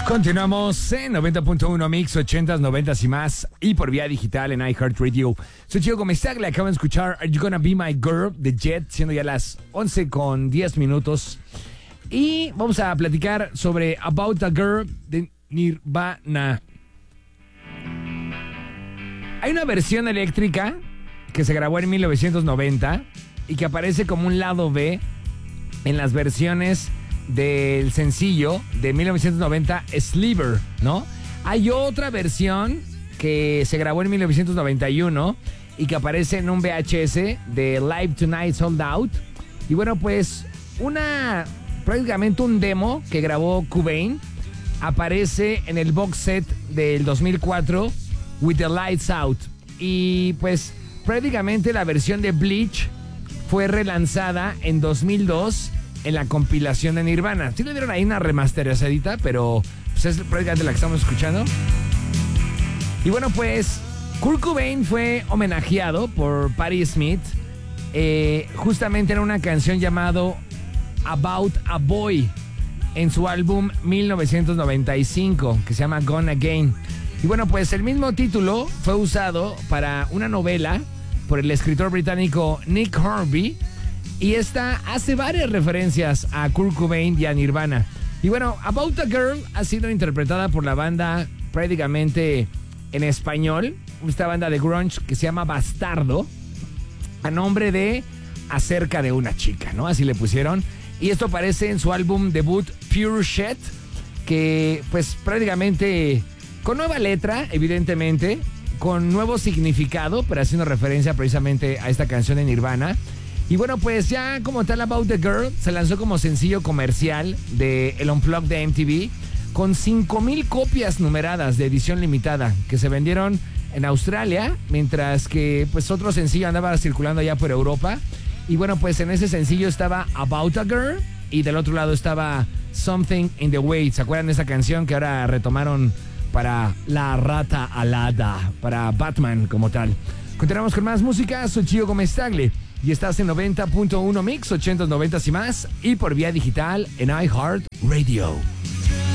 Continuamos en 90.1 Mix, 80s, 90s y más, y por vía digital en iHeartRadio. Soy Chico Comestag, le acaban de escuchar Are You Gonna Be My Girl de Jet, siendo ya las 11:10. Y vamos a platicar sobre About a Girl de Nirvana. Hay una versión eléctrica que se grabó en 1990 y que aparece como un lado B en las versiones del sencillo de 1990, Sliver, ¿no? Hay otra versión que se grabó en 1991 y que aparece en un VHS de Live Tonight Sold Out. Y bueno, pues prácticamente un demo que grabó Cobain aparece en el box set del 2004, With the Lights Out. Y pues prácticamente la versión de Bleach fue relanzada en 2002 en la compilación de Nirvana. Sí le dieron ahí una remasterizadita, pero pues es prácticamente la que estamos escuchando. Y bueno, pues Kurt Cobain fue homenajeado por Patti Smith justamente en una canción llamado About a Boy en su álbum 1995, que se llama Gone Again. Y bueno, pues el mismo título fue usado para una novela por el escritor británico Nick Hornby, y esta hace varias referencias a Kurt Cobain y a Nirvana. Y bueno, About a Girl ha sido interpretada por la banda prácticamente en español, esta banda de grunge que se llama Bastardo, a nombre de Acerca de una chica, ¿no? Así le pusieron. Y esto aparece en su álbum debut Pure Shit, que pues prácticamente con nueva letra, evidentemente, con nuevo significado, pero haciendo referencia precisamente a esta canción de Nirvana. Y bueno, pues ya como tal About the Girl se lanzó como sencillo comercial de el Unplugged de MTV con 5,000 copias numeradas de edición limitada que se vendieron en Australia, mientras que pues otro sencillo andaba circulando allá por Europa. Y bueno, pues en ese sencillo estaba About a Girl y del otro lado estaba Something in the Way. ¿Se acuerdan de esa canción que ahora retomaron para La Rata Alada, para Batman como tal? Continuamos con más música. Soy Chico Comestagle y estás en 90.1 Mix, 80s, 90s y más, y por vía digital en iHeartRadio.